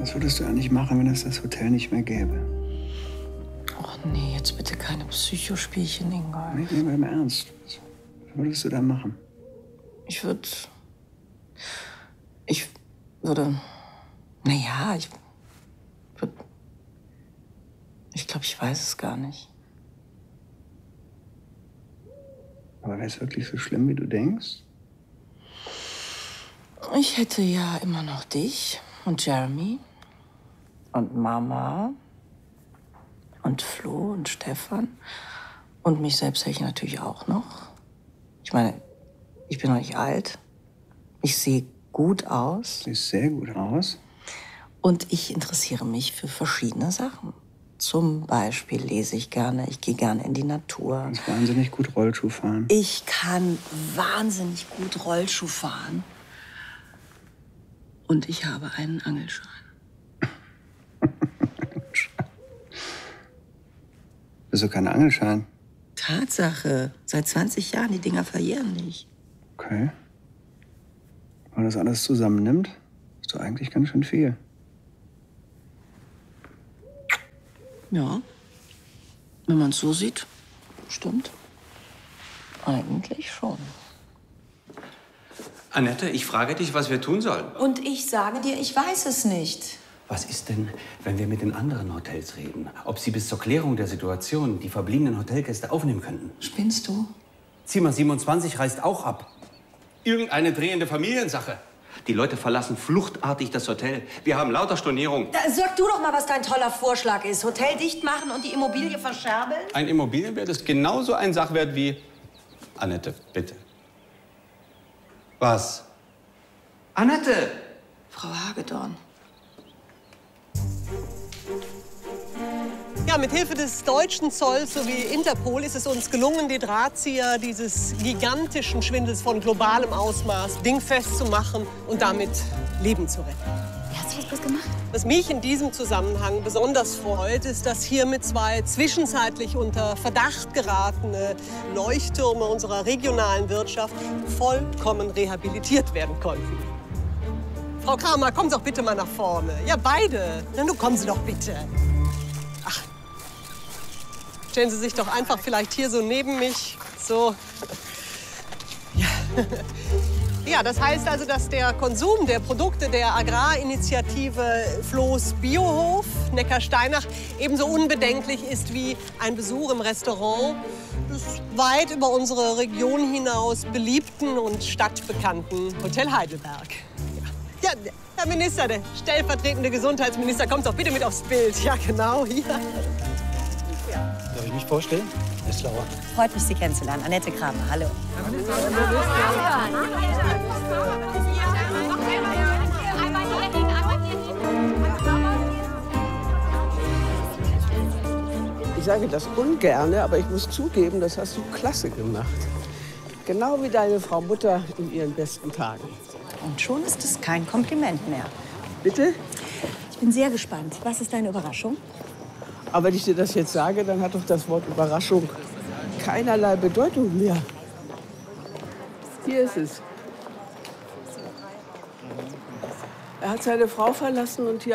Was würdest du eigentlich machen, wenn es das Hotel nicht mehr gäbe? Och nee, jetzt bitte keine Psychospielchen, Inga. Nee, nehmen wir im Ernst. Was würdest du da machen? Ich würde, naja, ich glaube, ich weiß es gar nicht. Aber wäre es wirklich so schlimm, wie du denkst? Ich hätte ja immer noch dich und Jeremy und Mama und Flo und Stefan und mich selbst hätte ich natürlich auch noch. Ich meine, ich bin noch nicht alt. Ich sehe gut aus. Siehst sehr gut aus. Und ich interessiere mich für verschiedene Sachen. Zum Beispiel lese ich gerne, ich gehe gerne in die Natur. Du kannst wahnsinnig gut Rollschuh fahren. Ich kann wahnsinnig gut Rollschuh fahren. Und ich habe einen Angelschein. Wieso kein Angelschein? Tatsache. Seit 20 Jahren, die Dinger verjähren nicht. Okay. Wenn man das alles zusammennimmt, ist doch eigentlich ganz schön viel. Ja. Wenn man es so sieht, stimmt. Eigentlich schon. Annette, ich frage dich, was wir tun sollen. Und ich sage dir, ich weiß es nicht. Was ist denn, wenn wir mit den anderen Hotels reden? Ob sie bis zur Klärung der Situation die verbliebenen Hotelgäste aufnehmen könnten? Spinnst du? Zimmer 27 reist auch ab. Irgendeine drehende Familiensache. Die Leute verlassen fluchtartig das Hotel. Wir haben lauter Stornierungen. Da, sag du doch mal, was dein toller Vorschlag ist. Hotel dicht machen und die Immobilie verscherbeln? Ein Immobilienwert ist genauso ein Sachwert wie... Annette, bitte. Was? Annette! Frau Hagedorn. Ja, mit Hilfe des deutschen Zolls sowie Interpol ist es uns gelungen, die Drahtzieher dieses gigantischen Schwindels von globalem Ausmaß dingfest zu machen und damit Leben zu retten. Wie hast du das bloß gemacht? Was mich in diesem Zusammenhang besonders freut, ist, dass hiermit zwei zwischenzeitlich unter Verdacht geratene Leuchttürme unserer regionalen Wirtschaft vollkommen rehabilitiert werden konnten. Frau Kramer, kommen Sie doch bitte mal nach vorne. Ja, beide. Na, nun kommen Sie doch bitte. Ach, stellen Sie sich doch einfach vielleicht hier so neben mich. So. Ja. Ja, das heißt also, dass der Konsum der Produkte der Agrarinitiative Floß Biohof Neckarsteinach ebenso unbedenklich ist wie ein Besuch im Restaurant des weit über unsere Region hinaus beliebten und stadtbekannten Hotel Heidelberg. Ja, Herr Minister, der stellvertretende Gesundheitsminister, kommt doch bitte mit aufs Bild. Ja, genau, hier. Ja. Darf ich mich vorstellen? Herr Slauer. Freut mich, Sie kennenzulernen. Annette Kramer, hallo. Ich sage das ungerne, aber ich muss zugeben, das hast du klasse gemacht. Genau wie deine Frau Mutter in ihren besten Tagen. Und schon ist es kein Kompliment mehr. Bitte? Ich bin sehr gespannt. Was ist deine Überraschung? Aber wenn ich dir das jetzt sage, dann hat doch das Wort Überraschung keinerlei Bedeutung mehr. Hier ist es. Er hat seine Frau verlassen und hier